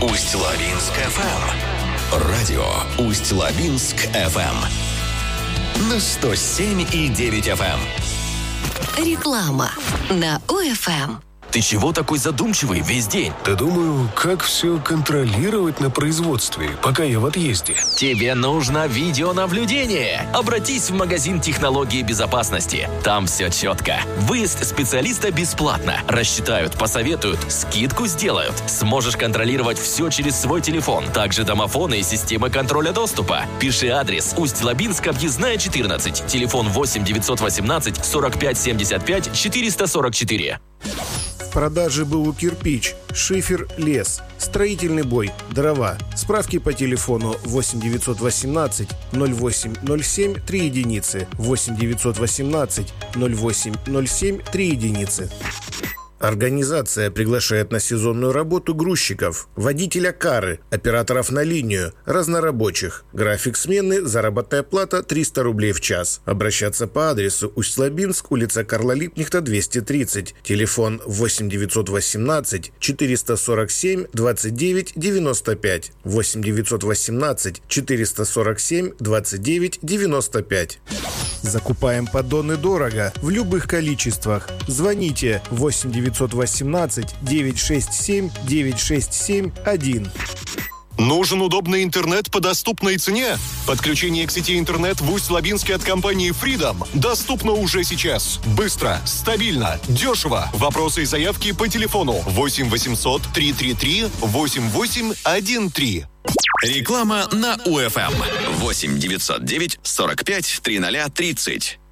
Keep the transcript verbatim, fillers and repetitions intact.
Усть-Лабинск эф эм. Радио Усть-Лабинск эф эм. На сто семь и девять эф эм. Реклама на УФМ. Ты чего такой задумчивый весь день? Да думаю, как все контролировать на производстве, пока я в отъезде. Тебе нужно видеонаблюдение. Обратись в магазин технологии безопасности. Там все четко. Выезд специалиста бесплатно. Рассчитают, посоветуют, скидку сделают. Сможешь контролировать все через свой телефон. Также домофоны и системы контроля доступа. Пиши адрес: Усть-Лабинск, объездная четырнадцать. Телефон восемь девятьсот восемнадцать сорок пять семьдесят пять четыреста сорок четыре. В продаже БУ «Кирпич», шифер, лес, строительный бой, дрова. Справки по телефону восемь девятьсот восемнадцать ноль восемь ноль семь три единицы, восемь девятьсот восемнадцать ноль восемь ноль семь три единицы. Организация приглашает на сезонную работу грузчиков, водителя кары, операторов на линию, разнорабочих. График смены, заработная плата триста рублей в час. Обращаться по адресу Усть-Лабинск, улица Карла Липкнехта, двести тридцать. Телефон восемь девятьсот восемнадцать четыреста сорок семь двадцать девять девяносто пять. восемь девятьсот восемнадцать четыреста сорок семь двадцать девять девяносто пять. Закупаем поддоны дорого, в любых количествах. Звоните восемь девятьсот восемнадцать девятьсот шестьдесят семь девятьсот шестьдесят семь один. Нужен удобный интернет по доступной цене? Подключение к сети интернет в Усть-Лабинске от компании Freedom доступно уже сейчас. Быстро, стабильно, дешево. Вопросы и заявки по телефону восемь восемьсот триста тридцать три восемьдесят восемь тринадцать. Реклама на УФМ. восемь девятьсот девять сорок пять тридцать тридцать.